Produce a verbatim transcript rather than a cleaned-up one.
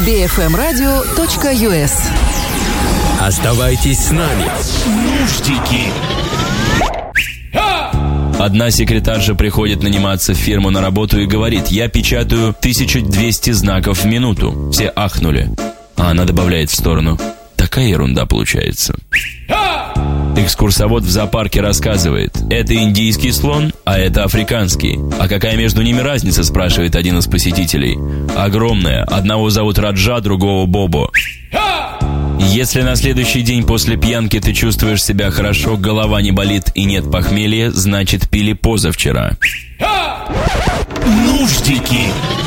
би эф эм радио точка ю эс. Оставайтесь с нами. Нуждики. Одна секретарша приходит наниматься в фирму на работу и говорит: я печатаю тысячу двести знаков в минуту. Все ахнули. А она добавляет в сторону: такая ерунда получается. Экскурсовод в зоопарке рассказывает: это индийский слон, а это африканский. А какая между ними разница, спрашивает один из посетителей. Огромная. Одного зовут Раджа, другого Бобо. Если на следующий день после пьянки ты чувствуешь себя хорошо, голова не болит и нет похмелья, значит пили позавчера. Нуждики.